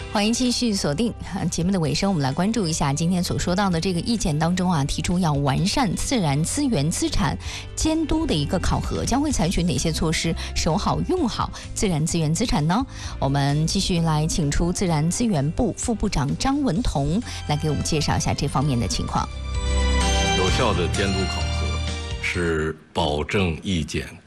欢迎继续锁定节目的尾声，我们来关注一下今天所说到的这个意见当中提出要完善自然资源资产监督的一个考核，将会采取哪些措施守好用好自然资源资产呢？我们继续来请出自然资源部副部长张文同来给我们介绍一下这方面的情况。 有效的监督考核是保证意见